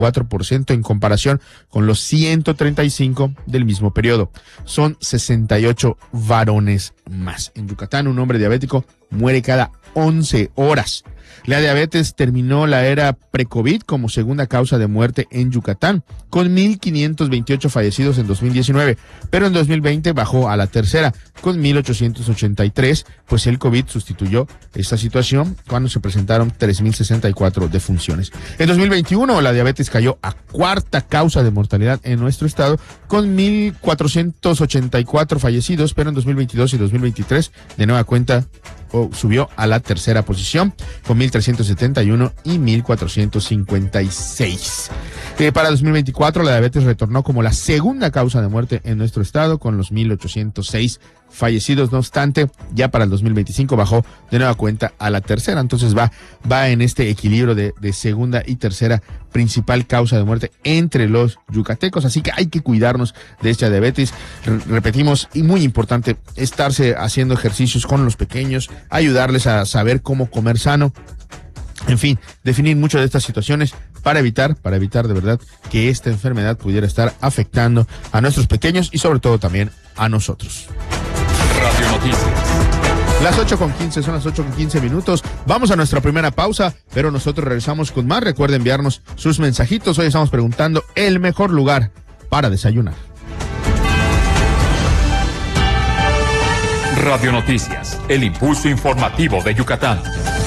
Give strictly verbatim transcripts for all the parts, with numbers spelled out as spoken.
cuatro por ciento en comparación con los ciento treinta y cinco del mismo periodo. Son sesenta y ocho varones más. En Yucatán, un hombre diabético muere cada once horas. La diabetes terminó la era pre-COVID como segunda causa de muerte en Yucatán, con mil quinientos veintiocho fallecidos en dos mil diecinueve, pero en dos mil veinte bajó a la tercera, con mil ochocientos ochenta y tres, pues el COVID sustituyó esta situación cuando se presentaron tres mil sesenta y cuatro defunciones. En dos mil veintiuno, la diabetes cayó a cuarta causa de mortalidad en nuestro estado, con mil cuatrocientos ochenta y cuatro fallecidos, pero en dos mil veintidós y dos mil veintitrés, de nueva cuenta, oh, subió a la tercera posición, con mil trescientos setenta y uno y mil cuatrocientos cincuenta y seis. Eh, para dos mil veinticuatro, la diabetes retornó como la segunda causa de muerte en nuestro estado, con los mil ochocientos seis fallecidos. No obstante, ya para el dos mil veinticinco bajó de nueva cuenta a la tercera. Entonces va, va en este equilibrio de, de segunda y tercera principal causa de muerte entre los yucatecos. Así que hay que cuidarnos de esta diabetes. R- repetimos, y muy importante, estarse haciendo ejercicios con los pequeños, ayudarles a saber cómo comer sano. En fin, definir muchas de estas situaciones para evitar, para evitar de verdad que esta enfermedad pudiera estar afectando a nuestros pequeños y sobre todo también a nosotros. Radio Noticias. Las ocho con quince, son las ocho con quince minutos. Vamos a nuestra primera pausa, pero nosotros regresamos con más. Recuerden enviarnos sus mensajitos. Hoy estamos preguntando el mejor lugar para desayunar. Radio Noticias, el impulso informativo de Yucatán.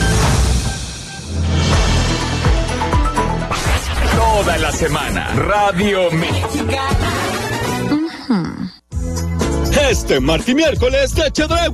Toda la semana, Radio Mexicana. Este martes y miércoles de H D